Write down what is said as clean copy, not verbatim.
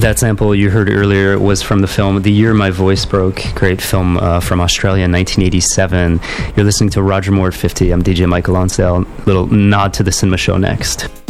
That sample you heard earlier was from the film The Year My Voice Broke, great film from Australia in 1987. You're listening to Roger Moore 50. I'm DJ Michael Lonsdale. Little nod to the cinema show next.